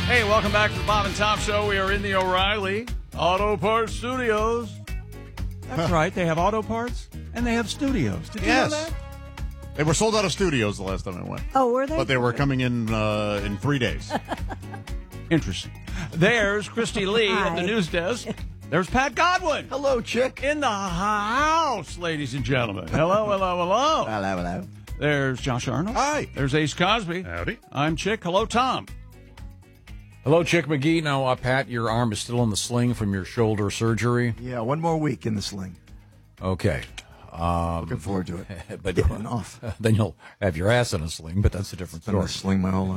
Hey, welcome back to the Bob and Tom Show. We are in the O'Reilly Auto Parts Studios. That's right. They have auto parts and they have studios. Did you know that? They were sold out of studios the last time I went. Oh, were they? But they were coming in 3 days. Interesting. There's Christy Lee at the news desk. There's Pat Godwin. Hello, chick. In the house, ladies and gentlemen. Hello, hello, hello. Hello, hello. There's Josh Arnold. Hi. There's Ace Cosby. Howdy. I'm Chick. Hello, Tom. Hello, Chick McGee. Now, Pat, your arm is still in the sling from your shoulder surgery. Yeah, one more week in the sling. Okay. Looking forward to it. But Getting off. then you'll have your ass in a sling, but that's a different Been in a story. sling my whole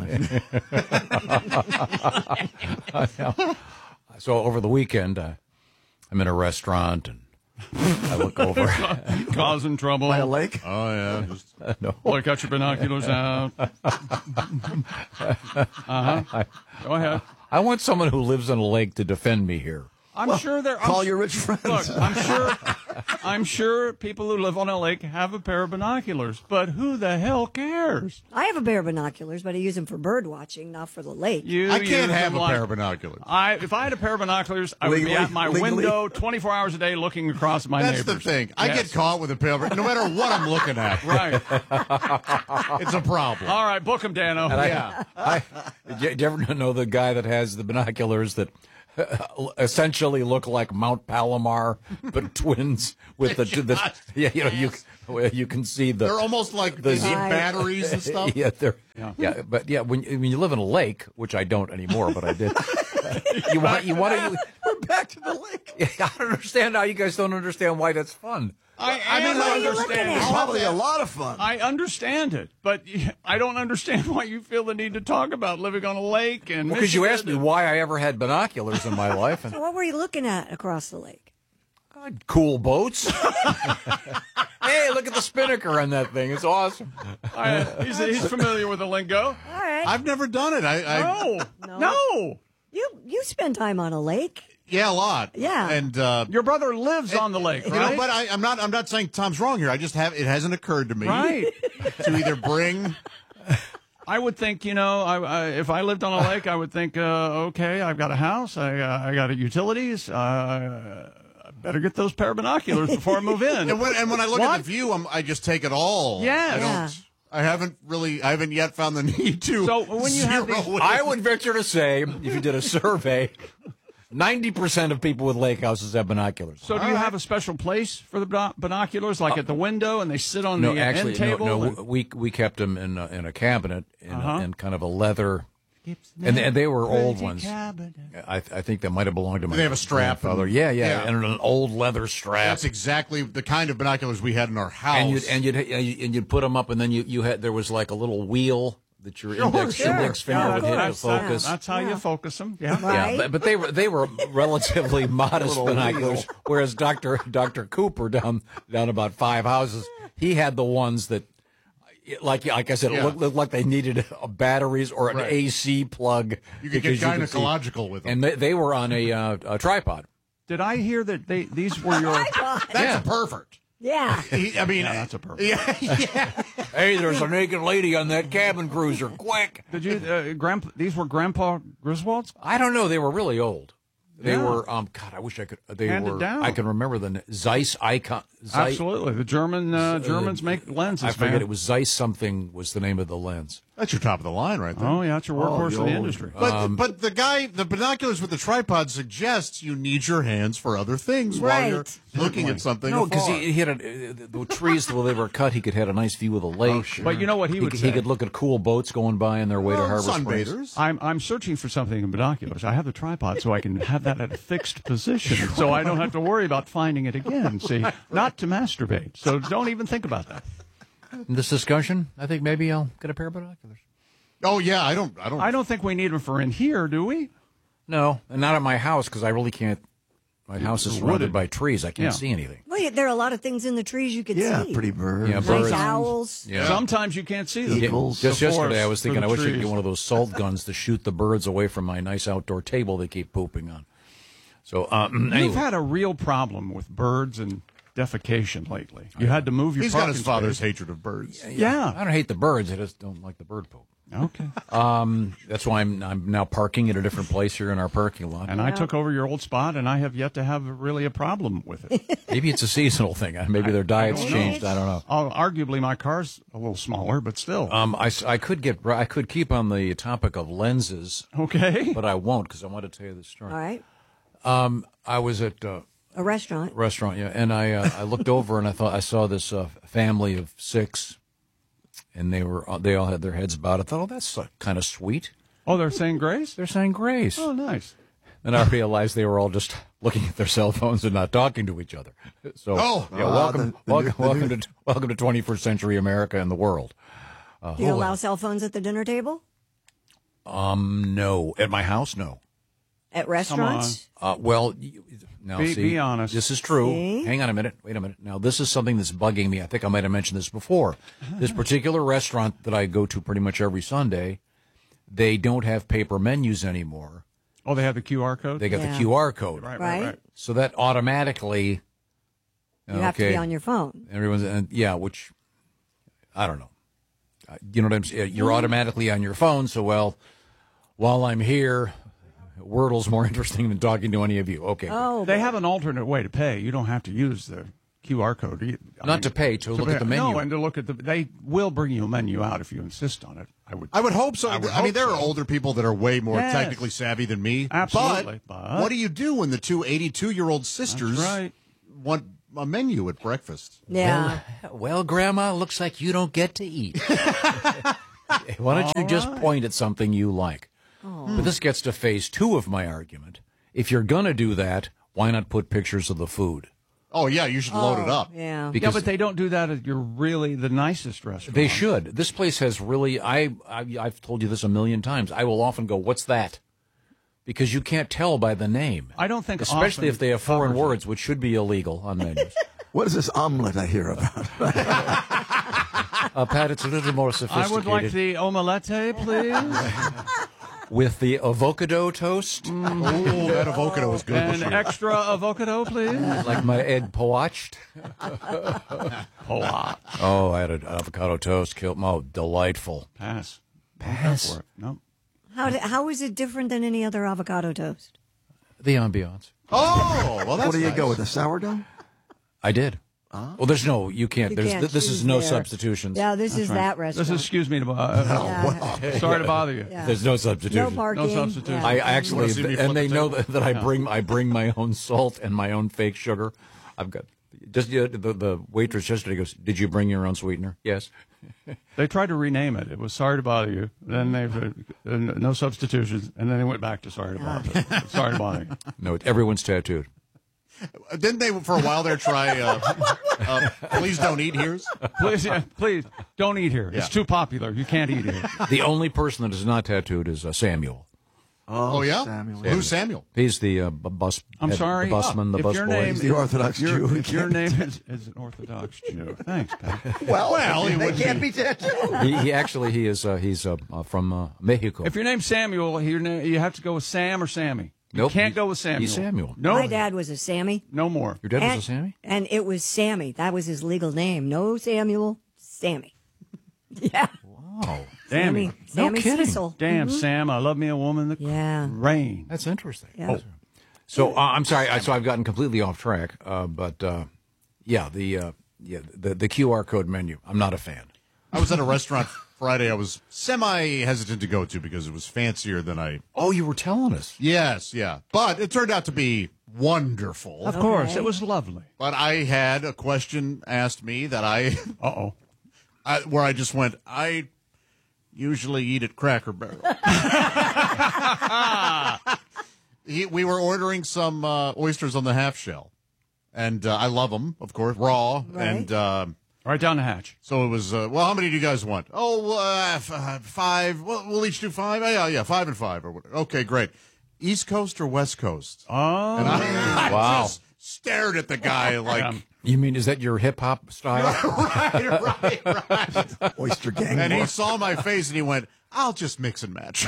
life. So over the weekend, I'm in a restaurant and I look over. Causing trouble. By a lake? Oh, yeah. No. Boy, got your binoculars out. Uh-huh. Go ahead. I want someone who lives on a lake to defend me here. I'm sure there. Call your rich friends. Look, I'm sure people who live on a lake have a pair of binoculars, but who the hell cares? I have a pair of binoculars, but I use them for bird watching, not for the lake. I can't use have them a pair of binoculars. If I had a pair of binoculars, I would be Legally? at my Legally? window 24 hours a day looking across my That's neighbors. the thing. I Yes. get caught with a pair of no matter what I'm looking at. Right. It's a problem. All right, book them, Dano. Do you ever know the guy that has the binoculars that essentially look like Mount Palomar, but twins with you can see the. They're almost like the batteries and stuff. But when you live in a lake, which I don't anymore, but I did. you want to. We're back to the lake. I don't understand how you guys don't understand why that's fun. I what are you looking understand. at? It's probably a lot of fun. I understand it, but I don't understand why you feel the need to talk about living on a lake and Because you asked me why I ever had binoculars in my life, and So what were you looking at across the lake? cool boats. Hey, look at the spinnaker on that thing. It's awesome. He's familiar with the lingo. All right. I've never done it. No. You spend time on a lake. Yeah, a lot. Yeah. And Your brother lives on the lake, right? You know, but I'm not saying Tom's wrong here. I just it hasn't occurred to me Right. to either bring. I would think, if I lived on a lake, I would think, okay, I've got a house, I got utilities, I better get those pair of binoculars before I move in. And when I look at the view, I just take it all. Yes. I haven't yet found the need to. So when you have zero these- in. I would venture to say, if you did a survey, 90% of people with lake houses have binoculars. So do you have a special place for the binoculars, like at the window, and they sit on the end table? No, we kept them in a cabinet in kind of a leather, and they were old ones. I think they might have belonged to my They have a strap grandfather. and- Yeah, yeah. and an old leather strap. That's exactly the kind of binoculars we had in our house. And you'd put them up, and then there was like a little wheel that your index finger would hit to focus. That's how you focus them. Yeah. Right. Yeah, but they were relatively modest binoculars. Whereas Dr. Cooper down about 5 houses, he had the ones that, like I said, it looked like they needed batteries or an AC plug. You could get gynecological with them. And they were on a tripod. Did I hear that these were your? That's a pervert. Yeah. That's a perfect. Yeah. Hey, there's a naked lady on that cabin cruiser. Quick! Did you, these were Grandpa Griswold's? I don't know. They were really old. They Yeah. were. God, I wish I could. They Handed were. down. I can remember the Zeiss icon. Absolutely. The Germans make lenses. I forget man. it was Zeiss something was the name of the lens. That's your top of the line right there. Oh yeah, it's your workhorse of the industry. But the binoculars with the tripod suggests you need your hands for other things while you're looking at something. No, because afar. he had the trees where they were cut. He could have a nice view of the lake. But you know what he would say? He could look at cool boats going by on their way to Harbor Springs. sunbathers. I'm searching for something in binoculars. I have the tripod so I can have that at a fixed position, so I don't have to worry about finding it again. See, not to masturbate. So don't even think about that. In this discussion, I think maybe I'll get a pair of binoculars. Oh yeah, I don't. I don't think we need them for in here, do we? No, and not at my house because I really can't. My house is surrounded by trees. I can't see anything. Well, there are a lot of things in the trees you could Yeah, see. pretty birds. Yeah, Nice birds. owls. Yeah. Sometimes you can't see them. Eagles. Just The yesterday, I forest was for thinking the I wish I could trees. get one of those salt guns to shoot the birds away from my nice outdoor table they keep pooping on. So, You've anyway. had a real problem with birds and defecation lately. You had to move your He's got parking his father's space. hatred of birds. Yeah. I don't hate the birds. I just don't like the bird poop. Okay. That's why I'm now parking at a different place here in our parking lot. And I took over your old spot, and I have yet to have really a problem with it. Maybe it's a seasonal thing. Maybe their diet's don't know. changed. I don't know. Arguably, my car's a little smaller, but still. I could keep on the topic of lenses, Okay. but I won't because I want to tell you this story. All right. I was at A restaurant. restaurant, yeah, and I looked over and I saw this family of 6, and they all had their heads bowed. I thought, oh, that's kind of sweet. Oh, they're saying grace? They're saying grace. Oh, nice. And I realized they were all just looking at their cell phones and not talking to each other. So, welcome to 21st century America and the world. Do you allow cell phones at the dinner table? No, at my house, no. At restaurants? Now Be honest. This is true. See? Hang on a minute. Wait a minute. Now, this is something that's bugging me. I think I might have mentioned this before. This particular restaurant that I go to pretty much every Sunday, they don't have paper menus anymore. Oh, they have the QR code? They got Yeah. the QR code. Right. So that automatically, You have to be on your phone. which I don't know. You know what I'm saying? You're automatically on your phone. So, while I'm here, Wordle's more interesting than talking to any of you. Okay. Oh, They have an alternate way to pay. You don't have to use the QR code. Not to pay, to look at the menu. No, and to look at they will bring you a menu out if you insist on it. I would hope so. I mean, there are older people that are way more Yes. technically savvy than me. Absolutely, But but- what do you do when the two 82-year-old sisters That's right. want a menu at breakfast? yeah. Well, Grandma, looks like you don't get to eat. Why don't you just point at something you like? But this gets to phase 2 of my argument. If you're going to do that, why not put pictures of the food? Oh, yeah, you should load it up. Yeah. Because but they don't do that at your really the nicest restaurant. they should. This place has really, I've told you this a million times. I will often go, what's that? Because you can't tell by the name. I don't think Especially often if they have foreign covers it. words, which should be illegal on menus. What is this omelet I hear about? Pat, it's a little more I sophisticated. would like the omelette, please. With the avocado toast, Oh, that avocado is good. An extra avocado, please. like my egg poached. Oh, Oh, I had an avocado toast. Delightful. pass. Pass. No. How is it different than any other avocado toast? The ambiance. Oh, well, that's What do you nice. go with, the sourdough? I did. Well, there's no, you can't. You There's can't this is choose no there. substitutions. Yeah, this is that This restaurant. is, excuse me, Yeah. sorry to bother you. Yeah. There's no substitution. No parking. No substitution. Yeah. I actually, wanna see me flip and they the know table? that I bring my own salt and my own fake sugar. I've got just the waitress yesterday goes, "Did you bring your own sweetener?" Yes. They tried to rename it. It was sorry to bother you. Then they no substitutions, and then they went back to sorry to bother you. Sorry to bother you. No, everyone's tattooed. Didn't they, for a while there, try Please Don't Eat Here's? Please don't eat here. Yeah. It's too popular. You can't eat here. The only person that is not tattooed is Samuel. Oh, yeah? Samuel. Who's Samuel? He's the bus. I'm head- sorry. the busman, the If bus your boy. name- He's the Orthodox Jew. If your name is an Orthodox Jew. Thanks, Pat. Well, he would can't be tattooed. He actually he's from Mexico. If your name's Samuel, you have to go with Sam or Sammy. You Nope, can't go with Samuel. he's Samuel. No, My dad was a Sammy. no more. Your dad and, was a Sammy? And it was Sammy. That was his legal name. No Samuel, Sammy. Yeah. Wow. Sammy. Sammy kidding. Sissel. Damn, Sam, I love me a woman that Yeah. rain. That's interesting. Yeah. So I'm sorry. So I've gotten completely off track. But the QR code menu. I'm not a fan. I was at a restaurant Friday I was semi-hesitant to go to because it was fancier than I... Oh, you were telling us. Yes, yeah. But it turned out to be wonderful. Of course, it was lovely. But I had a question asked me that where I just went, I usually eat at Cracker Barrel. We were ordering some oysters on the half shell. And I love them, of course, raw. Right. And Right down the hatch. so it was, well, how many do you guys want? Oh, 5. Well, we'll each do 5. Yeah, 5 and 5. Or whatever. Okay, great. East Coast or West Coast? Oh, And I Wow. just stared at the guy like... You mean, is that your hip hop style? right. Oyster gang. And he saw my face and he went, I'll just mix and match.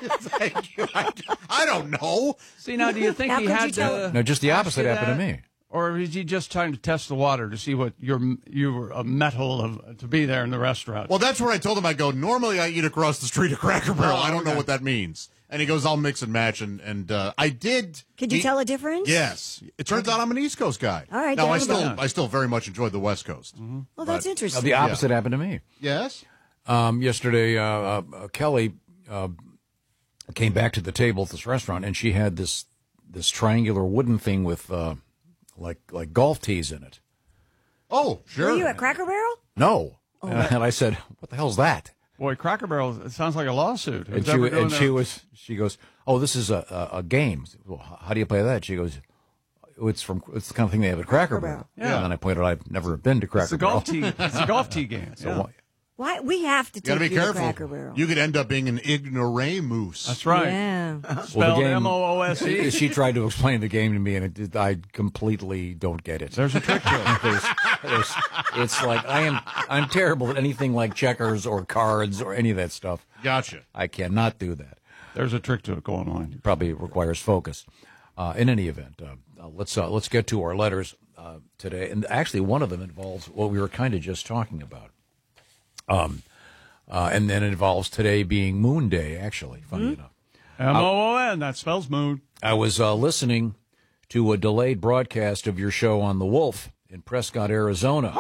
Thank you. I don't know. see now, do you think How he could had you tell to? No, just the opposite ask you happened to that? me. Or is he just trying to test the water to see what your mettle to be there in the restaurant? Well, that's where I told him I go, normally I eat across the street at Cracker Barrel. I don't know what that means. And he goes, I'll mix and match. And I did. Could you tell a difference? Yes. It turns out I'm an East Coast guy. All right. Now, tell I still very much enjoy the West Coast. Mm-hmm. Well, that's interesting. The opposite happened to me. Yes? Yesterday, Kelly came back to the table at this restaurant, and she had this triangular wooden thing with like golf tees in it. Oh, sure. Were you at Cracker Barrel? No. And I said, what the hell's that? Boy, Cracker Barrel, it sounds like a lawsuit. She goes, oh, this is a game. Well, how do you play that? She goes, it's the kind of thing they have at Cracker Barrel. Yeah. And then I pointed out I've never been to Cracker Barrel. It's a golf tee game. So Why we have to You got to take be you to careful. Cracker Barrel? You could end up being an ignoramus. That's right. Yeah. Spelled M-O-O-S-E. She tried to explain the game to me, and I completely don't get it. There's a trick to it. It's like I'm terrible at anything like checkers or cards or any of that stuff. Gotcha. I cannot do that. There's a trick to it going on. Probably requires focus. In any event, let's get to our letters today, and actually one of them involves what we were kind of just talking about. And then it involves today being Moon Day, actually, funny enough. M-O-O-N, that spells moon. I was listening to a delayed broadcast of your show on the Wolf in Prescott, Arizona.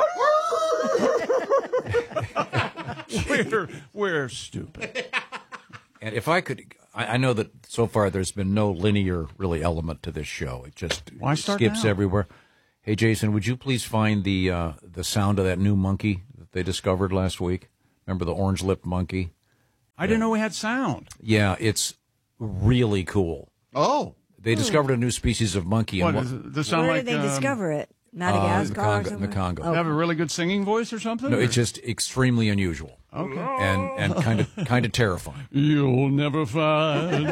We're stupid. And if I could, I know that so far there's been no linear, really, element to this show. It just skips everywhere. Hey, Jason, would you please find the sound of that new monkey that they discovered last week? Remember the orange-lipped monkey? I didn't know we had sound. Yeah, it's really cool. Oh. They discovered a new species of monkey. What is it? Does it sound Where like, did they discover it? Madagascar or in something? the Congo. Have a really good singing voice or something? No, it's just extremely unusual. Okay. And kind of terrifying. You'll never find.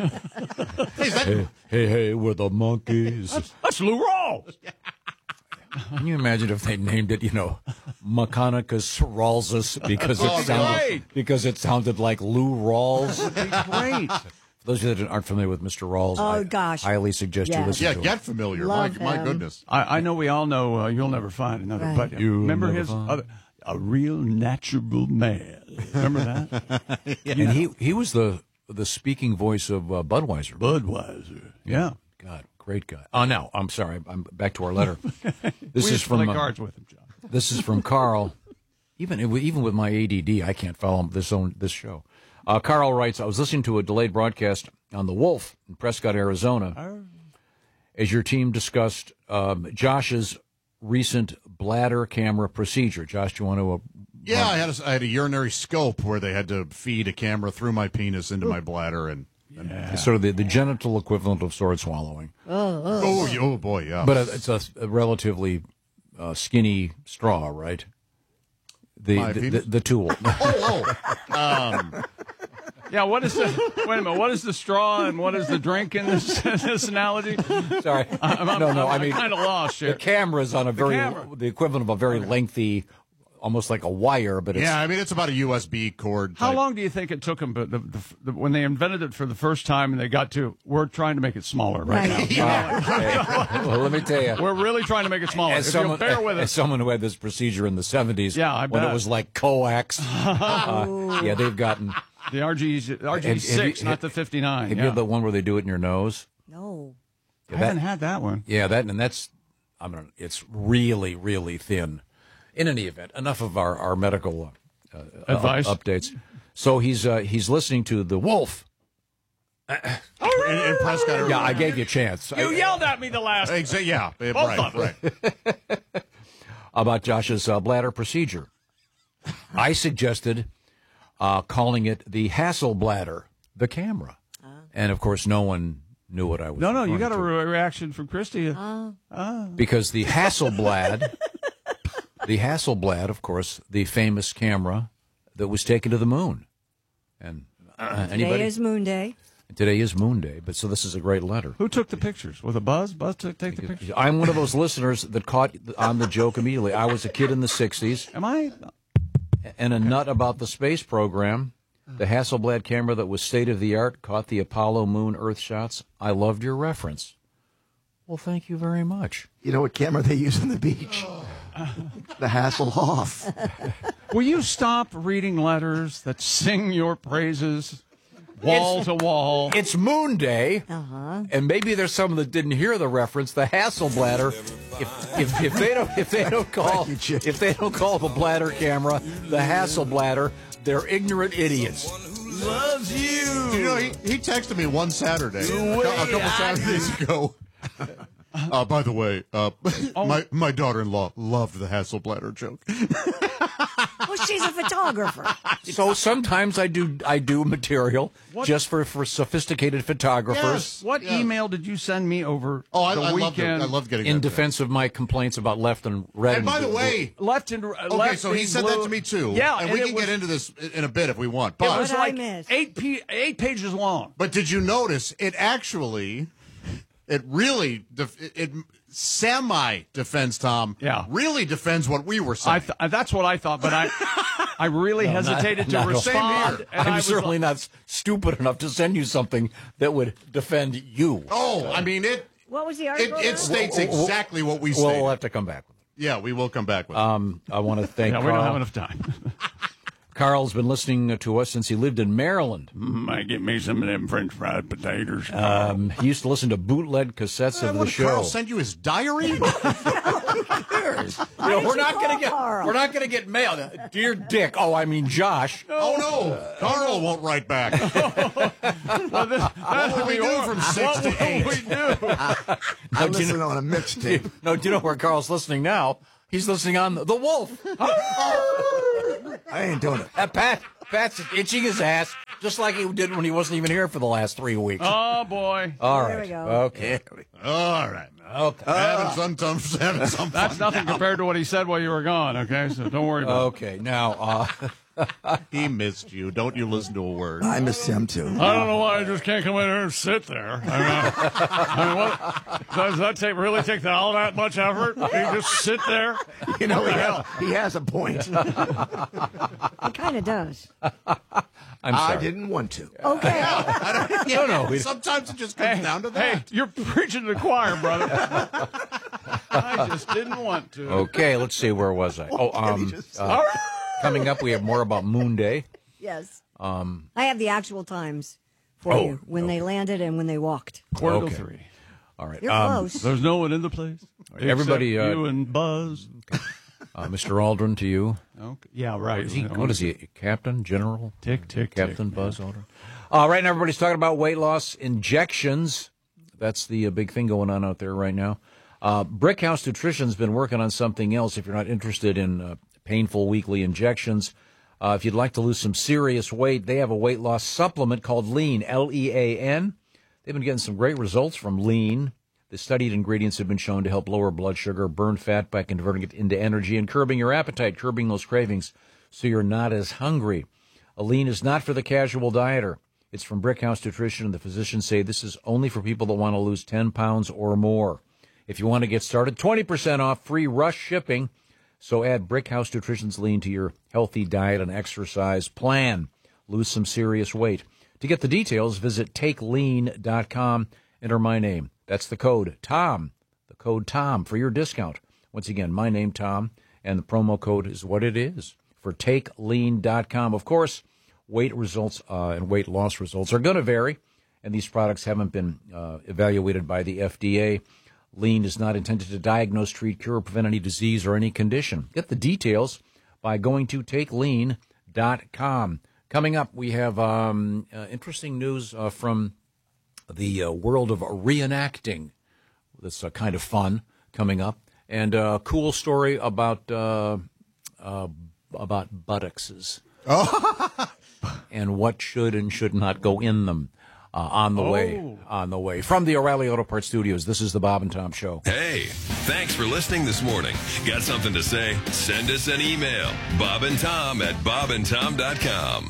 Hey, we're the monkeys. That's Lou Rawls. Can you imagine if they named it, Mechanicus Rawlsus because it sounded like Lou Rawls? Great. For those of you that aren't familiar with Mr. Rawls, gosh. I highly suggest you listen Yeah, to get him. familiar. Love My him. goodness. I know we all know You'll Never Find Another, Right. but You'll remember never his find- other, A Real Natural Man. Remember that? And he was the speaking voice of Budweiser. Budweiser. Yeah. God, great guy. Oh, now, I'm sorry. I'm back to our letter. This We is used to play from cards with him, John. This is from Carl. Even with my ADD, I can't follow this show. Carl writes, I was listening to a delayed broadcast on the Wolf in Prescott, Arizona, as your team discussed Josh's recent bladder camera procedure. Josh, do you want to... Yeah, I had a urinary scope where they had to feed a camera through my penis into my bladder and It's sort of the genital equivalent of sword swallowing. oh boy, yeah. But it's a relatively skinny straw, right? The tool. Yeah, what is the wait a minute? What is the straw and what is the drink in this analogy? Sorry, I mean, kind of lost the here. camera's on the equivalent of a very lengthy, almost like a wire, but it's yeah, I mean it's about a USB cord. How type. long do you think it took them? But when they invented it for the first time and they got to, we're trying to make it smaller right now. well, let me tell you. We're really trying to make it smaller. If you'll bear with As us. someone who had this procedure in the 70s, Yeah, I when bet. it was like coax, yeah, they've gotten. The RG6, not the 59. Have Yeah. you had the one where they do it in your nose? No. I haven't had that one. Yeah, that's. It's really, really thin. In any event, enough of our medical Advice? updates. So he's listening to the Wolf. in Prescott, Arizona. Yeah, I gave you a chance. You yelled at me the last. Yeah, Both right. About Josh's bladder procedure. I suggested calling it the Hasselbladder, the camera. And, of course, no one knew what I was No, you referring got a to. reaction from Christy. Because the Hasselblad, of course, the famous camera that was taken to the moon. And anybody? Today is Moon Day. Today is Moon Day, but so this is a great letter. Who took the pictures? With a Buzz? Buzz took the pictures? I'm one of those listeners that caught on the joke immediately. I was a kid in the 60s. Am I? And a nut about the space program. The Hasselblad camera that was state-of-the-art caught the Apollo moon Earth shots. I loved your reference. Well, thank you very much. You know what camera they use on the beach? The Hasselhoff. Will you stop reading letters that sing your praises wall to wall? It's Moon Day, and maybe there's some that didn't hear the reference. The Hasselbladder. If they don't call the bladder camera the Hasselbladder, they're ignorant idiots. Loves you. You know, he texted me one Saturday, a couple Saturdays ago. By the way, my daughter-in-law loved the Hasselbladder joke. Well, she's a photographer. So sometimes I do material just for sophisticated photographers. Yes. What email did you send me over Oh, the I loved it. weekend? I loved getting In that. defense of my complaints about left and red. And by the way, Left and okay, left so he being said that blue. to me too. Yeah, and we it can was- get into this in a bit if we want. It But was What I like missed? 8 pages long. But did you notice it actually? It really it semi-defends Tom. Yeah. Really defends what we were saying. That's what I thought, but I really hesitated to respond. And I'm I was certainly like, not stupid enough to send you something that would defend you. Oh, I mean it. What was the article? It states exactly what we Well, stated. we'll have to come back with it. Yeah, we will come back with it. I want to thank Yeah, we Carl. don't have enough time. Carl's been listening to us since he lived in Maryland. Might get me some of them French fried potatoes. He used to listen to bootleg cassettes of the What, show. Carl send you his diary? You know, we're not going to get mail. Dear Dick. Oh, I mean Josh. Oh no, Carl won't write back. What will we do from 6 to 8? We do. I'm listening on a mixtape. No, do you know where Carl's listening now? He's listening on The Wolf. I ain't doing it. Pat's itching his ass just like he did when he wasn't even here for the last 3 weeks. Oh boy, All There right. we go. Okay. All right. Okay. Having some fun. that's nothing compared to what he said while you were gone. Okay, so don't worry about Okay. Now, He missed you. Don't you listen to a word. I missed him too. it. I don't know why I just can't come in here and sit there. I mean, what, does that really take all that much effort? You just sit there. You know, he has a point. It kind of does. I'm I sorry. didn't want to. Okay. No. Sometimes it just comes down to that. Hey, you're preaching to the choir, brother. I just didn't want to. Okay, let's see. Where was I? Coming up, we have more about Moon Day. Yes. I have the actual times for you when they landed and when they walked. Quarter Okay. to 3. All right. You're close. There's no one in the place. Everybody, except you and Buzz. Mr. Aldrin, to you. Okay. Yeah, right. What is he? Captain? General? Tick, tick, Captain tick. Buzz Aldrin. Right now, everybody's talking about weight loss injections. That's the big thing going on out there right now. Brickhouse Nutrition's been working on something else. If you're not interested in painful weekly injections, if you'd like to lose some serious weight, they have a weight loss supplement called Lean, Lean. They've been getting some great results from Lean. The studied ingredients have been shown to help lower blood sugar, burn fat by converting it into energy, and curbing your appetite, curbing those cravings so you're not as hungry. Lean is not for the casual dieter. It's from Brickhouse Nutrition, and the physicians say this is only for people that want to lose 10 pounds or more. If you want to get started, 20% off, free rush shipping. So add Brickhouse Nutrition's Lean to your healthy diet and exercise plan. Lose some serious weight. To get the details, visit takelean.com. Enter my name. That's the code TOM. The code TOM for your discount. Once again, my name, Tom, and the promo code is what it is for takelean.com. Of course, weight results and weight loss results are going to vary, and these products haven't been evaluated by the FDA. Lean is not intended to diagnose, treat, cure, or prevent any disease or any condition. Get the details by going to takelean.com. Coming up, we have interesting news from the world of reenacting. That's kind of fun coming up. And a cool story about buttocks and what should and should not go in them. On the way. From the O'Reilly Auto Parts Studios, this is the Bob and Tom Show. Hey, thanks for listening this morning. Got something to say? Send us an email. bobandtom@bobandtom.com.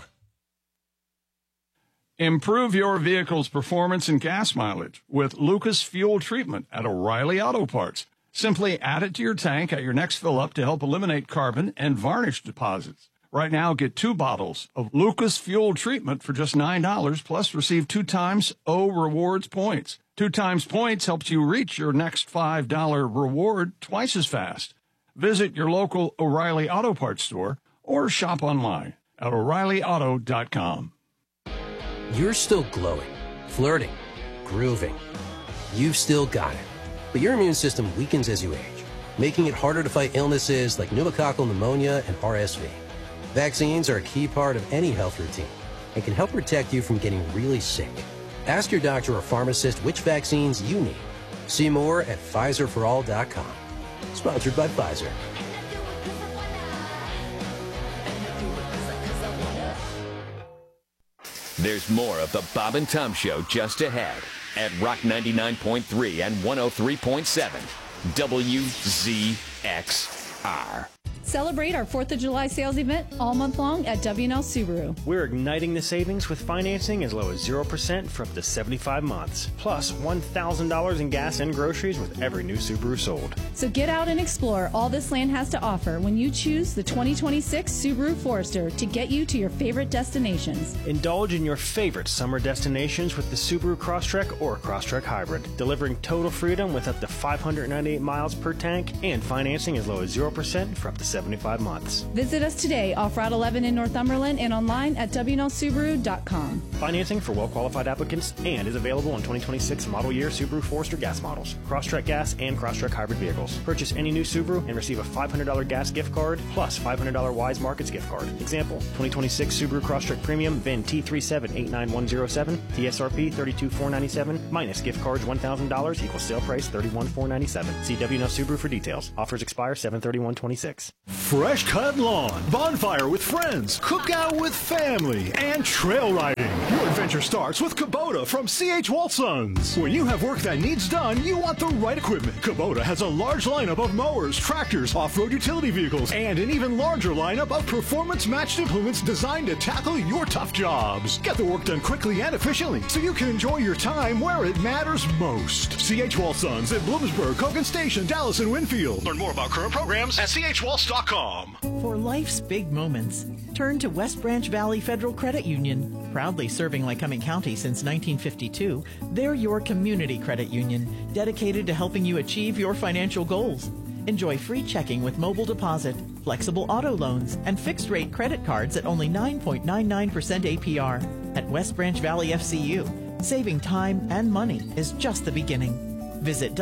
Improve your vehicle's performance and gas mileage with Lucas Fuel Treatment at O'Reilly Auto Parts. Simply add it to your tank at your next fill-up to help eliminate carbon and varnish deposits. Right now, get 2 bottles of Lucas Fuel Treatment for just $9, plus receive 2 times O Rewards points. 2 times points helps you reach your next $5 reward twice as fast. Visit your local O'Reilly Auto Parts store or shop online at O'ReillyAuto.com. You're still glowing, flirting, grooving. You've still got it. But your immune system weakens as you age, making it harder to fight illnesses like pneumococcal pneumonia and RSV. Vaccines are a key part of any health routine and can help protect you from getting really sick. Ask your doctor or pharmacist which vaccines you need. See more at PfizerForAll.com. Sponsored by Pfizer. There's more of the Bob and Tom Show just ahead at Rock 99.3 and 103.7 WZXR. Celebrate our 4th of July sales event all month long at W&L Subaru. We're igniting the savings with financing as low as 0% for up to 75 months. Plus $1,000 in gas and groceries with every new Subaru sold. So get out and explore all this land has to offer when you choose the 2026 Subaru Forester to get you to your favorite destinations. Indulge in your favorite summer destinations with the Subaru Crosstrek or Crosstrek Hybrid, delivering total freedom with up to 598 miles per tank and financing as low as 0% for up to 75 months. Visit us today off Route 11 in Northumberland and online at WNLSubaru.com. Financing for well-qualified applicants and is available on 2026 model year Subaru Forester gas models, Crosstrek gas and Crosstrek hybrid vehicles. Purchase any new Subaru and receive a $500 gas gift card plus $500 Wise Markets gift card. Example, 2026 Subaru Crosstrek Premium VIN T3789107, TSRP $32,497 minus gift cards $1,000 equals sale price $31,497. See WNL Subaru for details. Offers expire 7/31/26. Fresh cut lawn, bonfire with friends, cookout with family, and trail riding. Your adventure starts with Kubota from C.H. Walsons. When you have work that needs done, you want the right equipment. Kubota has a large lineup of mowers, tractors, off-road utility vehicles, and an even larger lineup of performance-matched implements designed to tackle your tough jobs. Get the work done quickly and efficiently so you can enjoy your time where it matters most. C.H. Walsons at Bloomsburg, Hogan Station, Dallas, and Winfield. Learn more about current programs at chwaltz.com. For life's big moments, turn to West Branch Valley Federal Credit Union. Proudly serving Lycoming County since 1952, they're your community credit union, dedicated to helping you achieve your financial goals. Enjoy free checking with mobile deposit, flexible auto loans, and fixed-rate credit cards at only 9.99% APR. At West Branch Valley FCU, saving time and money is just the beginning. Visit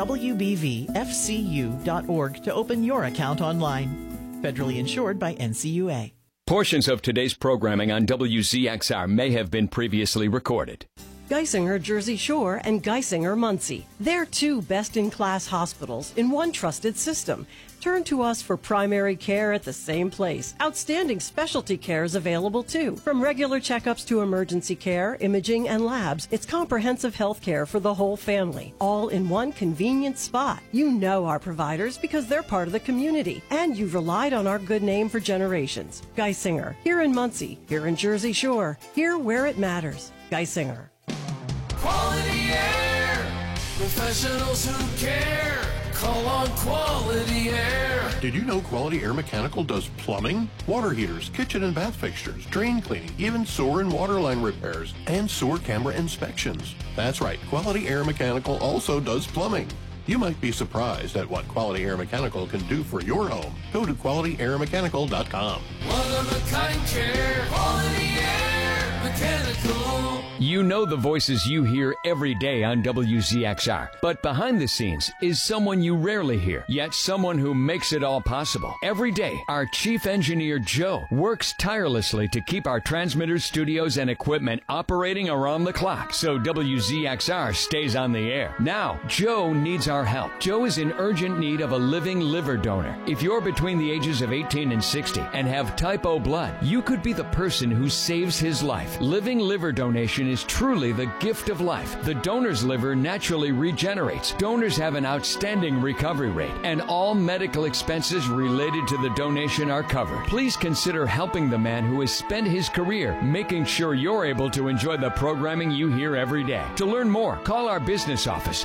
WBVFCU.org to open your account online. Federally insured by NCUA. Portions of today's programming on WZXR may have been previously recorded. Geisinger Jersey Shore and Geisinger Muncie. They're 2 best-in-class hospitals in one trusted system. Turn to us for primary care at the same place. Outstanding specialty care is available too. From regular checkups to emergency care, imaging, and labs, it's comprehensive health care for the whole family, all in one convenient spot. You know our providers because they're part of the community, and you've relied on our good name for generations. Geisinger, here in Muncie, here in Jersey Shore, here where it matters. Geisinger. Quality air, professionals who care. Call on Quality Air. Did you know Quality Air Mechanical does plumbing, water heaters, kitchen and bath fixtures, drain cleaning, even sewer and water line repairs, and sewer camera inspections? That's right, Quality Air Mechanical also does plumbing. You might be surprised at what Quality Air Mechanical can do for your home. Go to QualityAirMechanical.com. One-of-a-kind care. Quality Air Mechanical. You know the voices you hear every day on WZXR, but behind the scenes is someone you rarely hear, yet someone who makes it all possible. Every day, our chief engineer, Joe, works tirelessly to keep our transmitters, studios, and equipment operating around the clock so WZXR stays on the air. Now, Joe needs our help. Joe is in urgent need of a living liver donor. If you're between the ages of 18 and 60 and have type O blood, you could be the person who saves his life. Living liver donation is truly the gift of life. The donor's liver naturally regenerates. Donors have an outstanding recovery rate, and all medical expenses related to the donation are covered. Please consider helping the man who has spent his career making sure you're able to enjoy the programming you hear every day. To learn more, call our business office,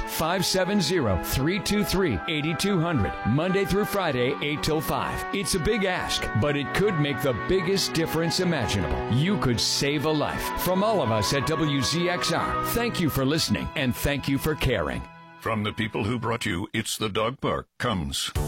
570-323-8200, Monday through Friday, 8 till 5. It's a big ask, but it could make the biggest difference imaginable. You could save a life. life. From all of us at WZXR, thank you for listening and thank you for caring. From the people who brought you It's the Dog Park comes